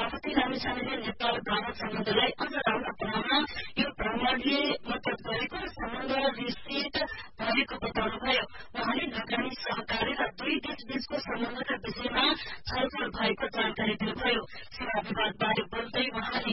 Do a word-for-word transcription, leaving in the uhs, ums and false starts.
सभापति लामिछानेले नेपाल भारत सम्बन्धलाई अझ राम्रो बनाउन यो प्रणालीले मद्दत गरेको र सम्बन्ध विस्तृत भएको बताउनुभयो। वहाँले लगानी सहकारी र दुई देशबीचको सम्बन्धका विषयमा छलफल भएको जानकारी दिनुभयो। सीमा विवादबारे बोल्दै वहाँले